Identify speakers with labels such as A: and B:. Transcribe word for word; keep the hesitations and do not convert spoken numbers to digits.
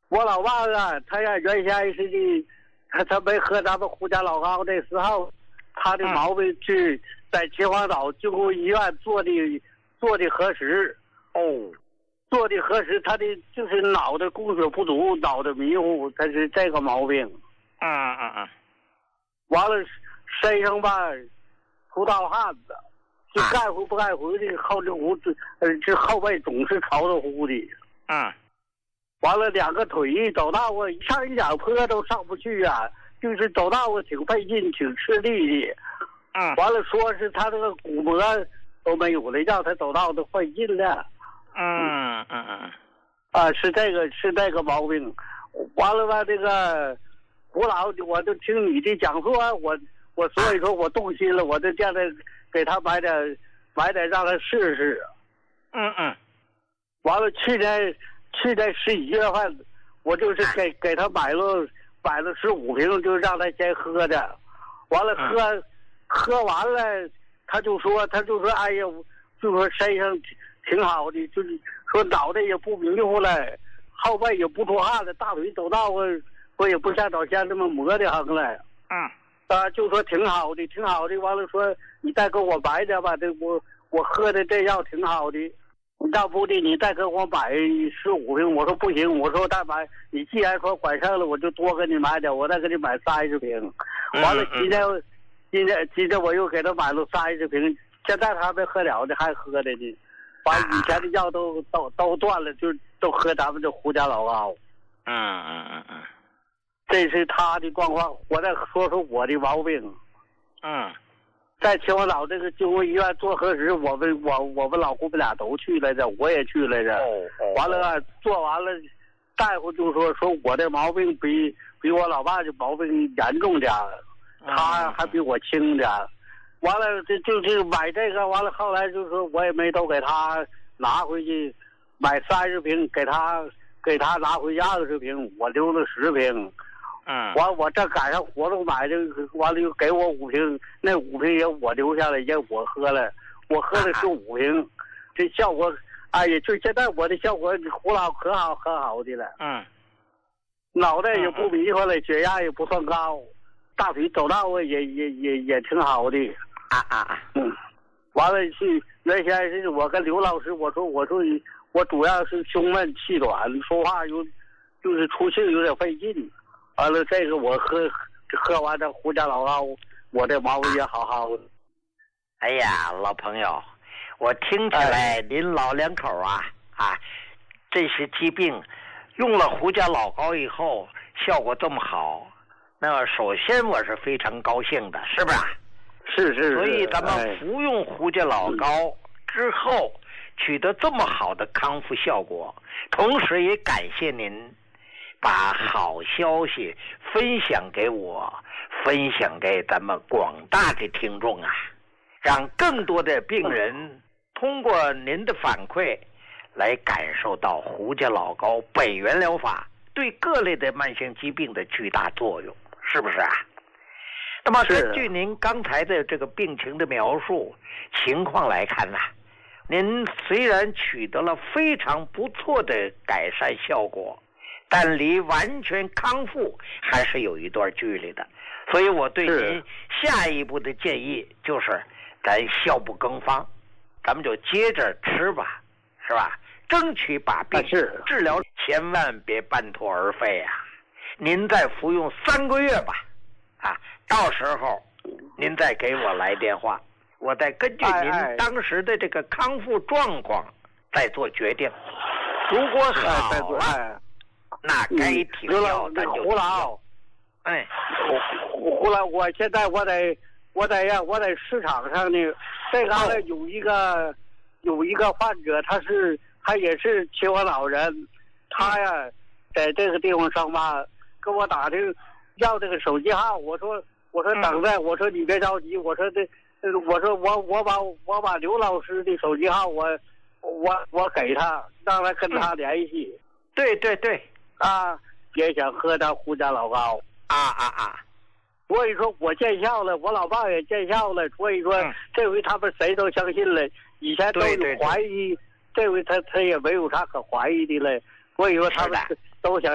A: 我老爸啊，他呀原先是的，他他没喝咱们胡家老高的时候，他的毛病是在秦皇岛救护医院做的做的核实。
B: 哦，
A: 做的核实，他的就是脑袋供血不足，脑袋迷糊，他是这个毛病。
B: 嗯嗯嗯。
A: 完了，身上吧出大汗子，就该回不该回的，后这胡子呃这后背总是潮着乎的。
B: 嗯。
A: 完了，两个腿走道啊，上一两坡都上不去啊，就是走道啊挺费劲，挺吃力的。
B: 嗯。
A: 完了，说是他这个骨膜都没有了，让他走道都费劲了。
B: 嗯嗯嗯。
A: 啊，是这个是这个毛病。完了吧，这个胡老，我就听你的讲说，我我所以说我动心了，我就叫他给他买点买点让他试试。
B: 嗯嗯。
A: 完了，去年去年十一月份，我就是给给他买了买了十五瓶，就让他先喝着。完了喝、嗯、喝完了，他就说他就说哎呀，就说身上挺好的，就是说脑袋也不迷糊了，后背也不出汗了，大腿走道啊，我也不像早先那么磨的很了。
B: 嗯。
A: 啊，就说挺好的，挺好的。完了说你再给我买点吧，这我我喝的这药挺好的。要不的你再给我买十五瓶，我说不行，我说再买，你既然说管事了，我就多给你买点，我再给你买三十瓶。完了今天今天今天我又给他买了三十瓶，现在他还没喝了呢，还喝的呢。完以前的药都都都断了，就都喝咱们这胡家老高。
B: 嗯嗯嗯嗯，
A: 这是他的状况。我再说说我的毛病。
B: 嗯。
A: 在秦皇岛这个救护医院做核实，我们我我们老姑们俩都去来着，我也去来着。
B: 哦哦。
A: 完了做完了，大夫就说说我的毛病比比我老爸的毛病严重点，他还比我轻点。完了这就就买这个，完了后来就说我也没都给他拿回去，买三十瓶给他给他拿回去二十瓶，我留了十瓶。
B: 嗯，
A: 完我这赶上活动买的，完了又给我五瓶，那五瓶也我留下来，也我喝了，我喝了十五瓶，啊、这效果，哎呀，就现在我的效果胡老可好可好的了。
B: 嗯，
A: 脑袋也不迷糊了，血压也不算高，大腿走道啊也也也也挺好的。
B: 啊啊啊！
A: 嗯，完了是原先是我跟刘老师我说我说我主要是胸闷气短，说话有就是出气有点费劲。完了，这个我喝喝完这胡家老高，我这毛病也好好的。
B: 哎呀，老朋友，我听起来您老两口啊、哎、啊，这些疾病用了胡家老高以后效果这么好，那首先我是非常高兴的，是不是？
A: 是是是。
B: 所以咱们服用胡家老高之后取得这么好的康复效果，同时也感谢您把好消息分享给我，分享给咱们广大的听众啊，让更多的病人通过您的反馈来感受到胡家老高本源疗法对各类的慢性疾病的巨大作用，是不是啊？那么根据您刚才的这个病情的描述情况来看呢、啊，您虽然取得了非常不错的改善效果，但离完全康复还是有一段距离的，所以我对您下一步的建议就是，咱效不更方，咱们就接着吃吧，是吧？争取把病治疗，千万别半途而废啊！您再服用三个月吧，啊，到时候您再给我来电话，我再根据您当时的这个康复状况再做决定。如果好了，那该停药咱就停药。哎，
A: 胡胡老，我现在我在我在呀，我在市场上呢，这嘎达有一个有一个患者，他是他也是秦皇岛人，他呀在这个地方上班，跟我打听要这个手机号，我说我说等着，我说你别着急，我说这我说我我把我把刘老师的手机号我我我给他，让他跟他联系。
B: 嗯、对对对。
A: 啊，也想喝点胡家老高
B: 啊啊啊！
A: 所以说我见效了，我老爸也见效了，所以说、嗯、这回他们谁都相信了，以前都有怀疑，
B: 对对对，
A: 这回他他也没有啥可怀疑的了，所以说他们都想